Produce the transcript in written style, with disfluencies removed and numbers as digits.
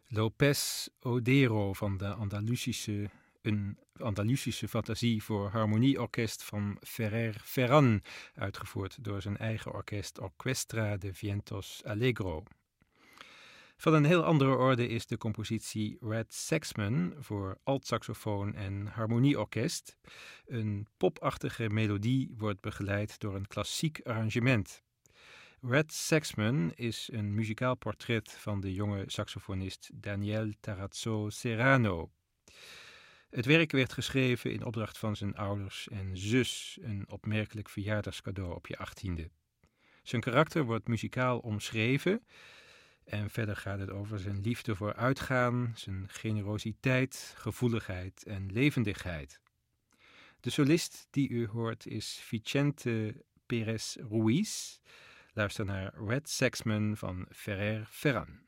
López Odero van de een Andalusische fantasie voor harmonieorkest van Ferrer Ferran, uitgevoerd door zijn eigen orkest Orquestra de Vientos Alegro. Van een heel andere orde is de compositie Red Saxman voor altsaxofoon en harmonieorkest. Een popachtige melodie wordt begeleid door een klassiek arrangement. Red Saxman is een muzikaal portret van de jonge saxofonist Daniel Tarazzo Serrano. Het werk werd geschreven in opdracht van zijn ouders en zus, een opmerkelijk verjaardagscadeau op je 18e. Zijn karakter wordt muzikaal omschreven en verder gaat het over zijn liefde voor uitgaan, zijn generositeit, gevoeligheid en levendigheid. De solist die u hoort is Vicente Pérez Ruiz. Luister naar Red Saxman van Ferrer Ferran.